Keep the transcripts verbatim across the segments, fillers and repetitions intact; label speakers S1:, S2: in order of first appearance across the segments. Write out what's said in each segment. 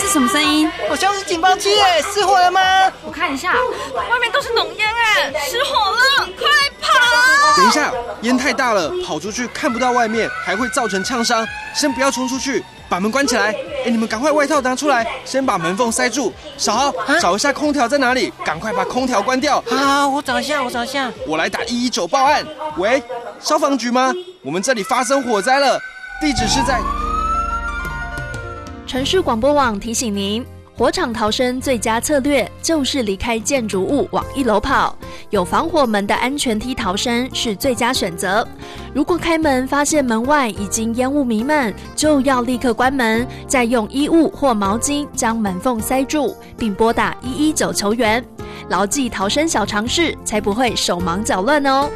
S1: 是什么声音？
S2: 好像是警报器耶！失火了吗？
S1: 我看一下，外面都是浓烟哎，失火了，快跑！
S3: 等一下，烟太大了，跑出去看不到外面，还会造成呛伤。先不要冲出去，把门关起来。哎，你们赶快外套拿出来，先把门缝塞住。小豪，找一下空调在哪里，赶快把空调关掉。
S2: 好，我找一下，我找一下。
S3: 我来打一一九报案。喂，消防局吗？我们这里发生火灾了，地址是在……
S4: 城市广播网提醒您，火场逃生最佳策略就是离开建筑物往一楼跑，有防火门的安全梯逃生是最佳选择。如果开门发现门外已经烟雾弥漫，就要立刻关门，再用衣物或毛巾将门缝塞住，并拨打一一九求援。牢记逃生小常识，才不会手忙脚乱哦。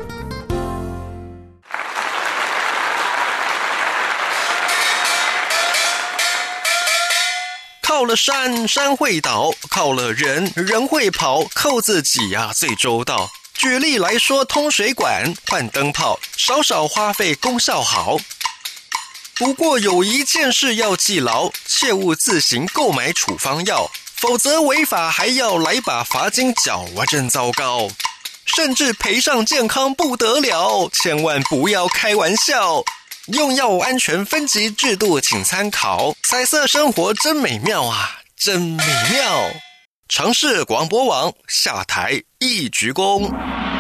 S5: 靠了山，山会倒；靠了人，人会跑。靠自己呀、啊，最周到。举例来说，通水管、换灯泡，少少花费，功效好。不过有一件事要记牢，切勿自行购买处方药，否则违法还要来把罚金缴啊，真糟糕。甚至赔上健康不得了，千万不要开玩笑。用药安全分级制度请参考，彩色生活真美妙啊，真美妙。城市广播网下台一鞠躬。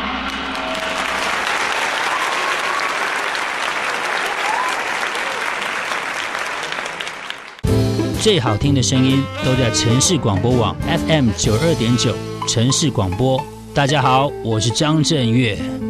S6: 最好听的声音都在城市广播网 F M 九十二点九 城市广播。大家好，我是张震岳。